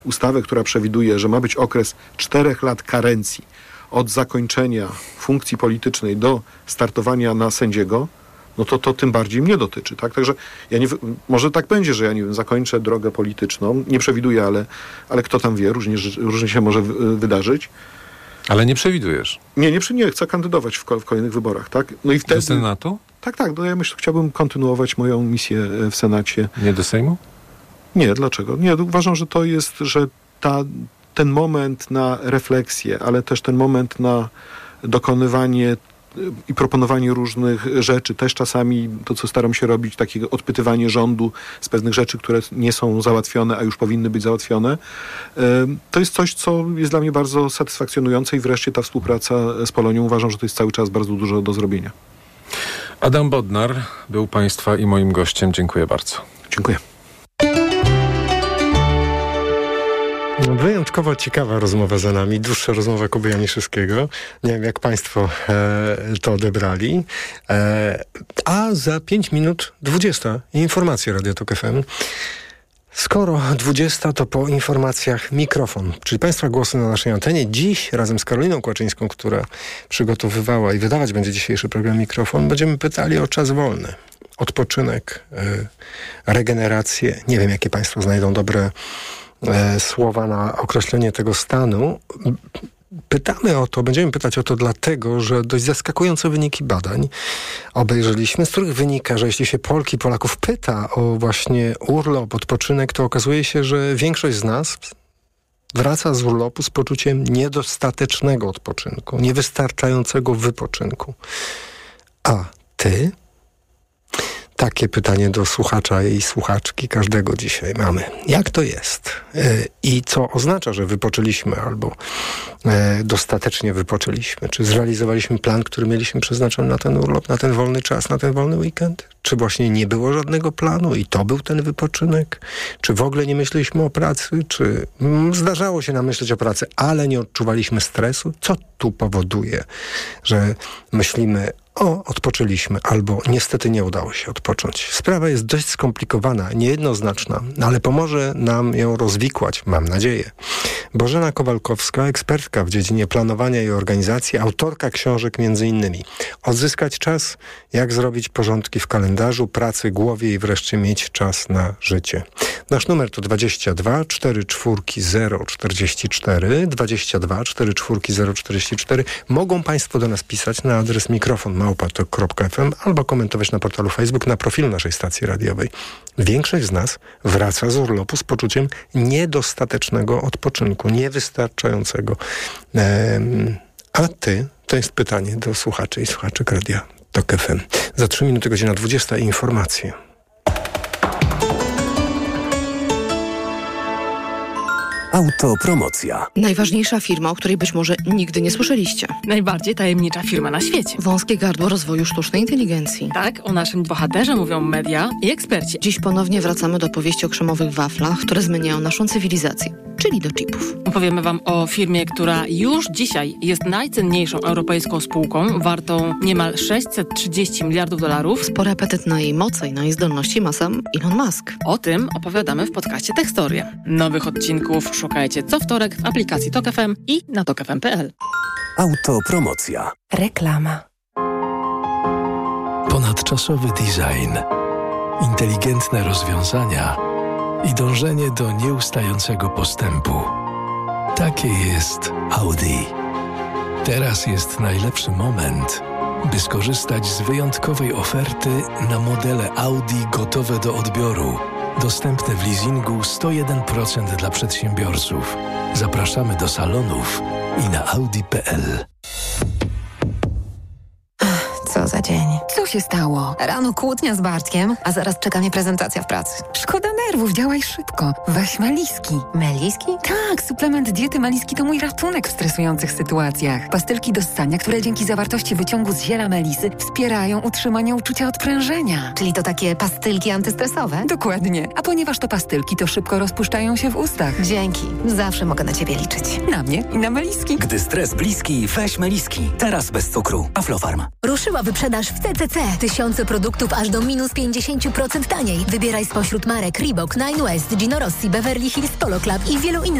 ustawę, która przewiduje, że ma być okres 4 lat karencji od zakończenia funkcji politycznej do startowania na sędziego, no to tym bardziej mnie dotyczy, tak? Także może tak będzie, że ja zakończę drogę polityczną, nie przewiduję, ale kto tam wie, różnie się może wydarzyć. Ale nie przewidujesz? Nie, chcę kandydować w kolejnych wyborach, tak? No i wtedy... Do Senatu? Tak, no ja chciałbym kontynuować moją misję w Senacie. Nie do Sejmu? Nie, dlaczego? Nie, uważam, że to jest, że ten moment na refleksję, ale też ten moment na dokonywanie i proponowanie różnych rzeczy, też czasami to, co staram się robić, takie odpytywanie rządu z pewnych rzeczy, które nie są załatwione, a już powinny być załatwione, to jest coś, co jest dla mnie bardzo satysfakcjonujące i wreszcie ta współpraca z Polonią, uważam, że to jest cały czas bardzo dużo do zrobienia. Adam Bodnar był Państwa i moim gościem. Dziękuję bardzo. Dziękuję. Wyjątkowo ciekawa rozmowa za nami, dłuższa rozmowa Kuby Janiszewskiego. Nie wiem, jak Państwo to odebrali. A za 5 minut 20. Informacje Radio Tok FM. Skoro 20, to po informacjach mikrofon, czyli Państwa głosy na naszej antenie. Dziś razem z Karoliną Kłaczyńską, która przygotowywała i wydawać będzie dzisiejszy program Mikrofon, będziemy pytali o czas wolny, odpoczynek, regenerację. Nie wiem, jakie Państwo znajdą dobre słowa na określenie tego stanu. Pytamy o to, będziemy pytać o to dlatego, że dość zaskakujące wyniki badań obejrzeliśmy, z których wynika, że jeśli się Polki i Polaków pyta o właśnie urlop, odpoczynek, to okazuje się, że większość z nas wraca z urlopu z poczuciem niedostatecznego odpoczynku, niewystarczającego wypoczynku. A ty? Takie pytanie do słuchacza i słuchaczki każdego dzisiaj mamy. Jak to jest? I co oznacza, że wypoczęliśmy albo dostatecznie wypoczęliśmy? Czy zrealizowaliśmy plan, który mieliśmy przeznaczony na ten urlop, na ten wolny czas, na ten wolny weekend? Czy właśnie nie było żadnego planu i to był ten wypoczynek? Czy w ogóle nie myśleliśmy o pracy? Czy zdarzało się nam myśleć o pracy, ale nie odczuwaliśmy stresu? Co tu powoduje, że myślimy: odpoczęliśmy, albo niestety nie udało się odpocząć. Sprawa jest dość skomplikowana, niejednoznaczna, ale pomoże nam ją rozwikłać, mam nadzieję. Bożena Kowalkowska, ekspertka w dziedzinie planowania i organizacji, autorka książek m.in. Odzyskać czas, jak zrobić porządki w kalendarzu, pracy, głowie i wreszcie mieć czas na życie. Nasz numer to 22 44 044, 22 44 044. Mogą Państwo do nas pisać na adres mikrofon@tok.fm albo komentować na portalu Facebook, na profilu naszej stacji radiowej. Większość z nas wraca z urlopu z poczuciem niedostatecznego odpoczynku, niewystarczającego. A ty? To jest pytanie do słuchaczy i słuchaczek Radia Tok FM. Za 3 minuty godzina 20 i informacje. Autopromocja. Najważniejsza firma, o której być może nigdy nie słyszeliście. Najbardziej tajemnicza firma na świecie. Wąskie gardło rozwoju sztucznej inteligencji. Tak, o naszym bohaterze mówią media i eksperci. Dziś ponownie wracamy do opowieści o krzemowych waflach, które zmieniają naszą cywilizację, czyli do chipów. Opowiemy wam o firmie, która już dzisiaj jest najcenniejszą europejską spółką, wartą niemal 630 miliardów dolarów. Spory apetyt na jej moce i na jej zdolności ma sam Elon Musk. O tym opowiadamy w podcaście Techstorie. Nowych odcinków szukajcie co wtorek w aplikacji Tok FM i na tokfm.pl. Autopromocja. Reklama. Ponadczasowy design, inteligentne rozwiązania i dążenie do nieustającego postępu. Takie jest Audi. Teraz jest najlepszy moment, by skorzystać z wyjątkowej oferty na modele Audi gotowe do odbioru. Dostępne w leasingu 101% dla przedsiębiorców. Zapraszamy do salonów i na audi.pl. Co za dzień. Co się stało? Rano kłótnia z Bartkiem, a zaraz czeka mnie prezentacja w pracy. Szkoda nerwów, działaj szybko. Weź Meliski. Meliski? Tak, suplement diety Meliski to mój ratunek w stresujących sytuacjach. Pastylki do ssania, które dzięki zawartości wyciągu z ziela melisy wspierają utrzymanie uczucia odprężenia. Czyli to takie pastylki antystresowe? Dokładnie. A ponieważ to pastylki, to szybko rozpuszczają się w ustach. Dzięki. Zawsze mogę na Ciebie liczyć. Na mnie i na Meliski. Gdy stres bliski, weź Meliski. Teraz bez cukru. Aflofarm. Ruszyła wyprzedaż w CCC. Tysiące produktów aż do minus 50% taniej. Wybieraj spośród marek Reebok, Reebok, Nine West, Gino Rossi, Beverly Hills Polo Club i wielu innych